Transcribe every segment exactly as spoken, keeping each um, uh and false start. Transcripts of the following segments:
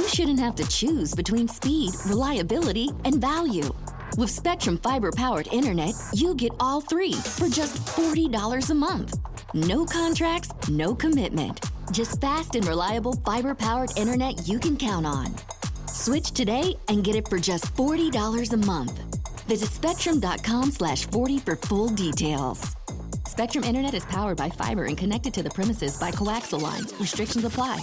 shouldn't have to choose between speed, reliability, and value. With Spectrum Fiber-powered internet, you get all three for just forty dollars a month. No contracts, no commitment. Just fast and reliable fiber-powered internet you can count on. Switch today and get it for just forty dollars a month. Visit spectrum.com slash 40 for full details. Spectrum Internet is powered by fiber and connected to the premises by coaxial lines. Restrictions apply.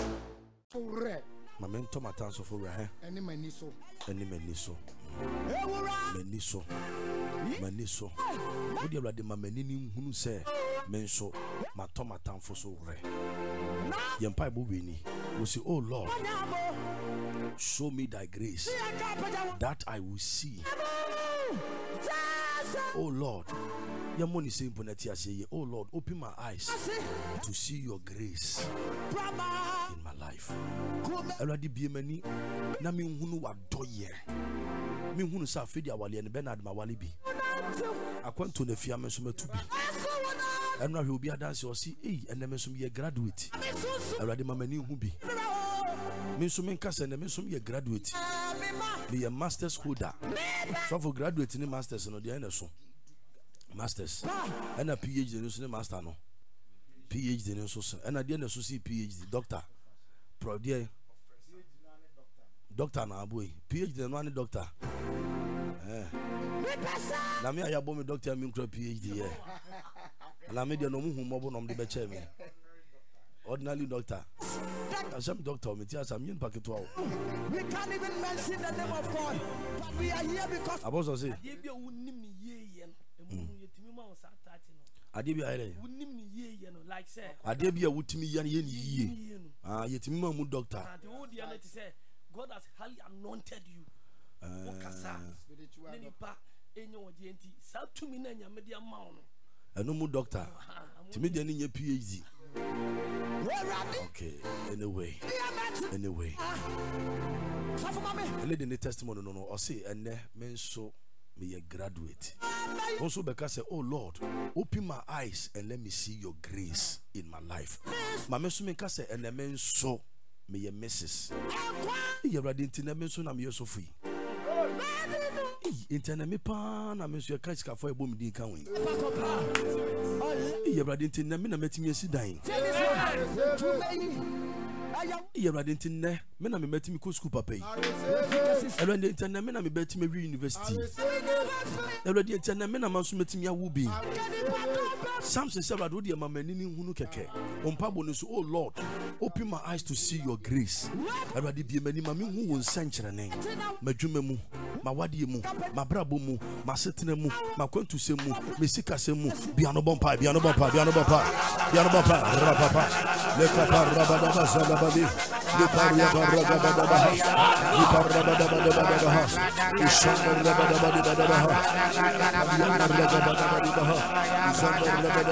Mamento matanso for rehe. Any maniso. Any maniso. Maniso. Maniso. What do you like the mameni who say? Menso. Matoma tanfo so re. Yampai buwini. We say, oh Lord, show me thy grace that I will see. Oh Lord, your money simple netia say, oh Lord, open my eyes to see your grace in my life. Already be many na mi hunu wa doye. Mi hunu sa fidi awali and Bernard Mawali bi. Akwanto ne fia me so metu bi. Enra he obi adanse o si eh ene me so me graduate. Already mamani hu bi. Me so men kasa ne me so me graduate. Be a master's holder. So for graduate in masters no dey na so. Masters. And a PhD no so master no. PhD no so and a dey na so see PhD doctor. Pro dey doctor na boy. PhD no any doctor. Eh. Na me aya bo me doctor me nkra PhD eh. Na me dey no mu hu mo bo no me be che me. Ordinary doctor. Some doctor me tell some yin packet wow. We can't even mention the name of God. But we are here because I was say Adebia ere. Like say Adebia wutimi yan yen yiye. Ah yetimi ma mu doctor. God has highly anointed you. Okasa. Nenipa enyo ojenti. Sa tumi na nya media ma ono. Eno mu doctor. Timi de ni PhD. Okay, anyway, anyway. I lead in the testimony, no, no, or say, and ne, men so me a graduate. Also, because say, oh Lord, open my eyes and let me see your grace in my life. My men so me say, and the men so me a missus. You ready into the men so na me so free. Interne me pa na me so ya catch ka for ebom din kan we. You ready into the me na metimi esi dan. You ready into the me na me metimi ko school papa yi. You ready into the me na me betimi we university. You ready into the me na man so metimi awu bi. Samson said that would mama nini hunu keke. Ompabo no so, oh Lord, open my eyes to see your grace. I ready be many mami who won sanctuary name. Majume mu, ma wadi mu, ma brabo mu, ma setene mu, ma kwentu se mu, me sika se mu, biano bompa, biano bompa, biano bompa, biano bompa, rapapa, le papa rabada zalabadi, le paria rabada bada, le paria rabada bada, le shamba rabada bada bada, le rabada bada bada.